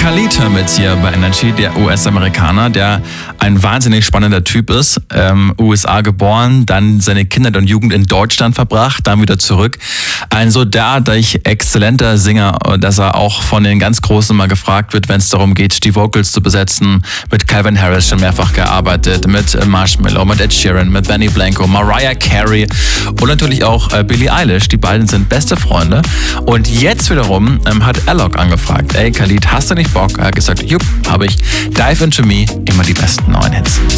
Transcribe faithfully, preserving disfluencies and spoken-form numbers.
Khalid hören wir jetzt hier bei Energy, der U S-Amerikaner, der ein wahnsinnig spannender Typ ist. Ähm, U S A geboren, dann seine Kindheit und Jugend in Deutschland verbracht, dann wieder zurück. Ein so derartig exzellenter Sänger, dass er auch von den ganz Großen mal gefragt wird, wenn es darum geht, die Vocals zu besetzen. Mit Calvin Harris schon mehrfach gearbeitet, mit Marshmello, mit Ed Sheeran, mit Benny Blanco, Mariah Carey und natürlich auch äh, Billie Eilish. Die beiden sind beste Freunde. Und jetzt wiederum ähm, hat Alok angefragt, ey Khalid, hast du nicht Bock? Er hat gesagt, jupp, habe ich. Dive Into Me, immer die besten neuen Hits.